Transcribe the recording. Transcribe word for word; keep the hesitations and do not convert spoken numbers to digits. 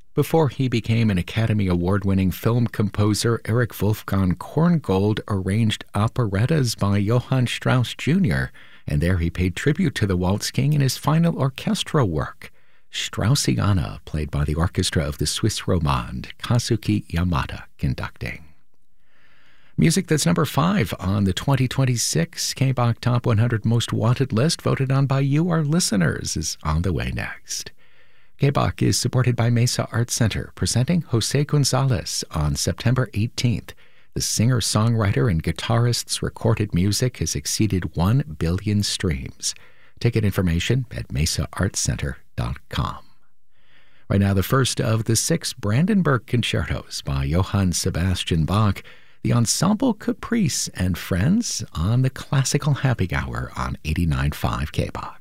Before he became an Academy Award-winning film composer, Erich Wolfgang Korngold arranged operettas by Johann Strauss Junior, and there he paid tribute to the Waltz King in his final orchestral work, Straussiana, played by the orchestra of the Swiss Romande, Kazuki Yamada conducting. Music that's number five on the twenty twenty-six K B O C Top one hundred Most Wanted list, voted on by you, our listeners, is on the way next. K B O C is supported by Mesa Art Center, presenting Jose Gonzalez on September eighteenth. The singer-songwriter and guitarist's recorded music has exceeded one billion streams. Ticket information at mesa art center dot com. Right now, the first of the six Brandenburg concertos by Johann Sebastian Bach, the Ensemble Caprice and Friends on the Classical Happy Hour on eighty-nine point five K B O C.